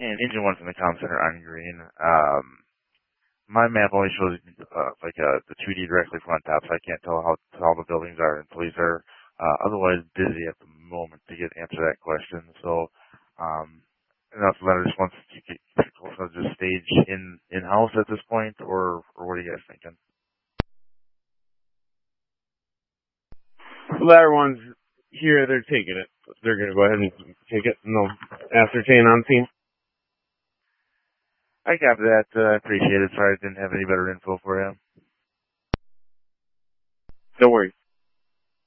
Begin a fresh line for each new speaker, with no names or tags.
And engine one's in the comm center on green. My map only shows the 2D directly from on top, so I can't tell how tall the buildings are and police are otherwise busy at the moment to answer that question. So, and that's the just wants to just stage in house at this point, or what are you guys thinking?
The latter ones here, they're taking it. They're going to go ahead and take it, and they'll ascertain on scene.
I got that. I appreciate it. Sorry I didn't have any better info for you.
Don't worry.